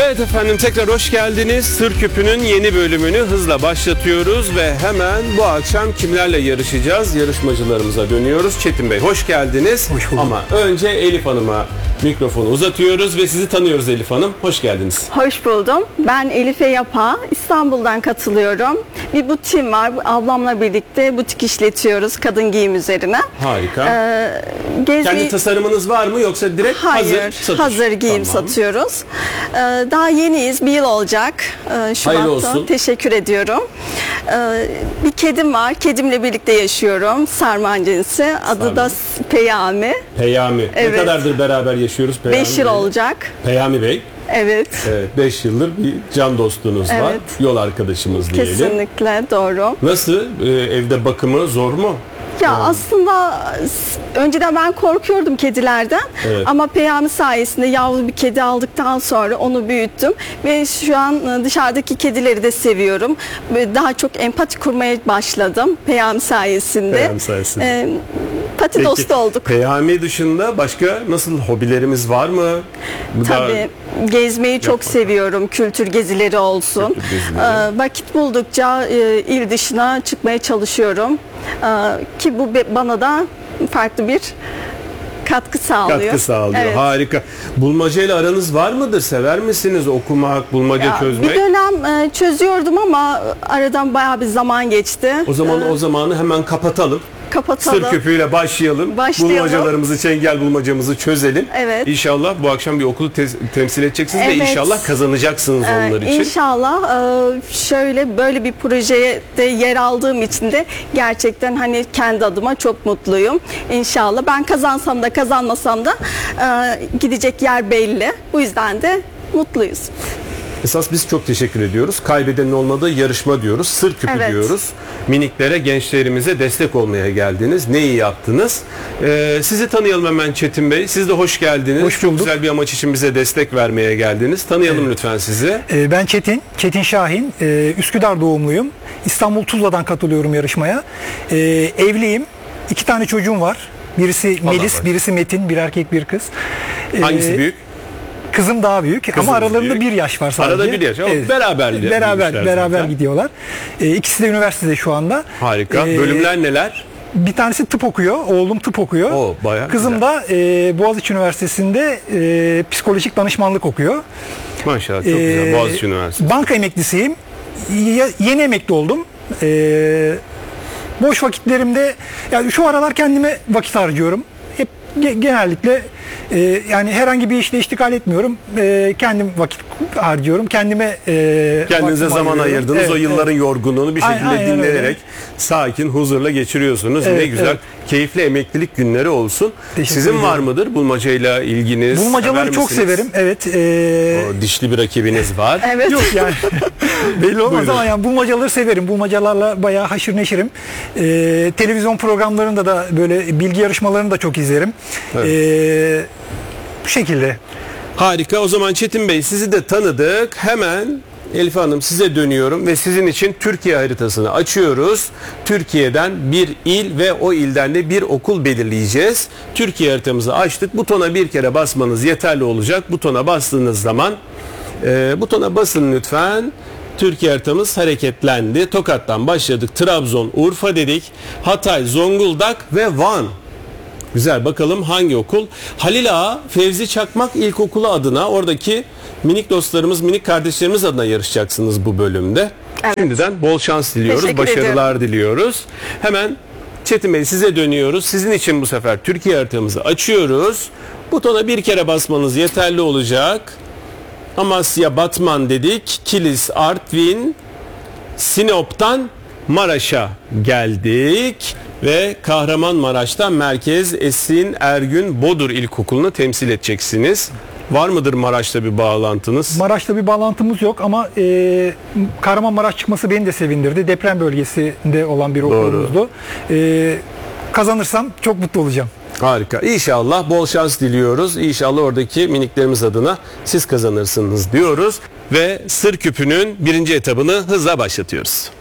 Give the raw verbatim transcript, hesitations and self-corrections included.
Evet efendim, tekrar hoş geldiniz. Sır Küpü'nün yeni bölümünü hızla başlatıyoruz ve hemen bu akşam kimlerle yarışacağız? Yarışmacılarımıza dönüyoruz. Çetin Bey hoş geldiniz. Hoş bulduk. Ama önce Elif Hanım'a mikrofonu uzatıyoruz ve sizi tanıyoruz Elif Hanım. Hoş geldiniz. Hoş buldum. Ben Elife Yapa. İstanbul'dan katılıyorum. Bir butiğim var. Ablamla birlikte butik işletiyoruz kadın giyim üzerine. Harika. Ee, gezmeyi... Kendi tasarımınız var mı yoksa direkt Hayır, hazır satış? hazır giyim Tamam. satıyoruz. Ee, daha yeniyiz. Bir yıl olacak. Ee, Şubat'ta. Hayırlı olsun. Teşekkür ediyorum. Ee, bir kedim var. Kedimle birlikte yaşıyorum. Sarman cinsi. Adı Sarman. da Peyami. Peyami. Evet. Ne kadardır beraber yaşıyoruz Peyami beş yıl Bey'le? olacak. Peyami Bey. Evet. Evet, beş yıldır bir can dostluğunuz var. Evet. Yol arkadaşımız diyelim. Kesinlikle doğru. Nasıl? Ee, evde bakımı zor mu? Ya aslında s- önceden ben korkuyordum kedilerden, Evet. ama Peyami sayesinde yavru bir kedi aldıktan sonra onu büyüttüm ve şu an dışarıdaki kedileri de seviyorum. Böyle daha çok empati kurmaya başladım Peyami sayesinde. Peyami sayesinde. Ee, pati Peki, dostu olduk. Peyami dışında başka nasıl hobilerimiz var mı? Bu da- Tabii gezmeyi çok seviyorum. Kültür gezileri olsun. Kültür gezileri. Ee, vakit buldukça e, il dışına çıkmaya çalışıyorum. Ee, ki bu be- bana da farklı bir katkı sağlıyor. Katkı sağlıyor. Evet. Harika. Bulmacayla aranız var mıdır? Sever misiniz okumak, bulmaca Ya, çözmek? bir dönem e, çözüyordum ama aradan bayağı bir zaman geçti. O zaman Ee, o zamanı hemen kapatalım. kapatalım. Sır Küpü'yle başlayalım. Başlayalım. Bulmacalarımızı, çengel bulmacamızı çözelim. Evet. İnşallah bu akşam bir okulu te- temsil edeceksiniz ve Evet. inşallah kazanacaksınız Ee, onlar için. İnşallah e, şöyle böyle bir projeye de yer aldığım için de gerçekten hani kendi adıma çok mutluyum. İnşallah ben kazansam da kazanmasam da e, gidecek yer belli. Bu yüzden de mutluyuz. Esas biz çok teşekkür ediyoruz. Kaybedenin olmadığı yarışma diyoruz. Sır Küpü Evet. diyoruz. Miniklere, gençlerimize destek olmaya geldiniz. Ne iyi yaptınız. Ee, sizi tanıyalım hemen Çetin Bey. Siz de hoş geldiniz. Hoş çok bulduk. güzel bir amaç için bize destek vermeye geldiniz. Tanıyalım lütfen sizi. Ee, Ben Çetin, Çetin Şahin. Ee, Üsküdar doğumluyum. İstanbul Tuzla'dan katılıyorum yarışmaya. Ee, Evliyim. İki tane çocuğum var. Birisi Allah Melis, Allah. birisi Metin. Bir erkek, bir kız. Ee, Hangisi büyük? Kızım daha büyük Kızınız ama aralarında büyük. bir yaş var sadece. Arada bir yaş ama beraber Beraber, büyümüşler beraber zaten. gidiyorlar. Ee, İkisi de üniversitede şu anda. Harika. Ee, Bölümler neler? Bir tanesi tıp okuyor. Oğlum tıp okuyor. Oo, bayağı Kızım güzel. da e, Boğaziçi Üniversitesi'nde e, psikolojik danışmanlık okuyor. Maşallah çok Ee, güzel. Boğaziçi Üniversitesi. Banka emeklisiyim. Y- yeni emekli oldum. Ee, boş vakitlerimde yani şu aralar kendime vakit harcıyorum. Hep ge- genellikle e, yani herhangi bir işle iştikal etmiyorum. E, kendim vakit harcıyorum. Kendime e, Kendinize vaktimi zaman ayırıyorum. ayırdınız. Evet, o yılların evet. yorgunluğunu bir şekilde Aynen öyle. dinlenerek sakin, huzurla geçiriyorsunuz. Evet, ne güzel. evet. Keyifli emeklilik günleri olsun. Teşekkür Sizin var ediyorum. mıdır bulmacayla ilginiz? Bulmacaları Sever çok misiniz? severim. Evet. E, O dişli bir rakibiniz var. Evet. Yok yani belli olmaz Buyurun. ama yani bulmacaları severim. Bulmacalarla bayağı haşır neşirim. Ee, televizyon programlarında da böyle bilgi yarışmalarını da çok izlerim. Evet. Ee, bu şekilde. Harika. O zaman Çetin Bey sizi de tanıdık. Hemen Elif Hanım size dönüyorum ve sizin için Türkiye haritasını açıyoruz. Türkiye'den bir il ve o ilden de bir okul belirleyeceğiz. Türkiye haritamızı açtık. Butona bir kere basmanız yeterli olacak. Butona bastığınız zaman e, butona basın lütfen. Türkiye haritamız hareketlendi. Tokat'tan başladık. Trabzon, Urfa dedik. Hatay, Zonguldak ve Van. Güzel, bakalım hangi okul? Halil Ağa Fevzi Çakmak İlkokulu adına, oradaki minik dostlarımız, minik kardeşlerimiz adına yarışacaksınız bu bölümde. Evet. Şimdiden bol şans diliyoruz, Teşekkür başarılar diliyoruz. Hemen Çetin Bey size dönüyoruz. Sizin için bu sefer Türkiye haritamızı açıyoruz. Butona bir kere basmanız yeterli olacak. Amasya, Batman dedik. Kilis, Artvin, Sinop'tan Maraş'a geldik ve Kahramanmaraş'ta Merkez Esin Ergün Bodur İlkokulu'nu temsil edeceksiniz. Var mıdır Maraş'ta bir bağlantınız? Maraş'ta bir bağlantımız yok ama e, Kahramanmaraş çıkması beni de sevindirdi. Deprem bölgesinde olan bir okulumuzdu. E, kazanırsam çok mutlu olacağım. Harika. İnşallah bol şans diliyoruz. İnşallah oradaki miniklerimiz adına siz kazanırsınız diyoruz. Ve Sır Küpü'nün birinci etabını hızla başlatıyoruz.